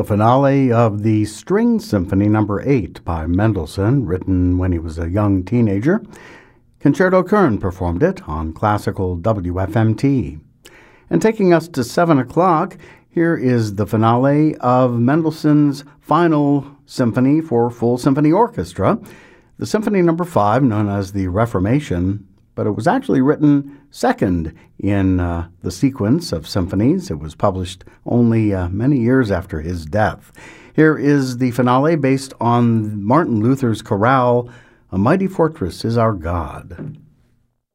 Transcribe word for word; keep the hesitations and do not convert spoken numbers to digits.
the finale of the String Symphony Number eight by Mendelssohn, written when he was a young teenager. Concerto Kern performed it on classical W F M T. And taking us to seven o'clock, here is the finale of Mendelssohn's final symphony for full symphony orchestra, the Symphony Number five, known as the Reformation, but it was actually written second in uh, the sequence of symphonies. It was published only uh, many years after his death. Here is the finale based on Martin Luther's chorale, "A Mighty Fortress is Our God."